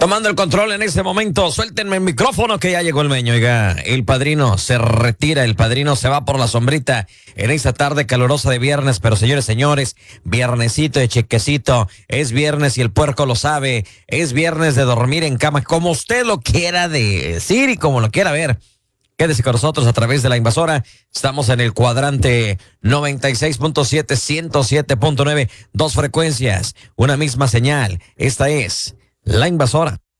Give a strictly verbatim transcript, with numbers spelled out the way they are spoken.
Tomando el control en este momento, suéltenme el micrófono que ya llegó el meño. Oiga, el padrino se retira, el padrino se va por la sombrita en esta tarde calurosa de viernes, pero señores, señores, viernesito de chequecito, es viernes y el puerco lo sabe, es viernes de dormir en cama, como usted lo quiera decir y como lo quiera ver. Quédese con nosotros a través de La Invasora. Estamos en el cuadrante noventa y seis punto siete, ciento siete punto nueve, dos frecuencias, una misma señal. Esta es La Invasora.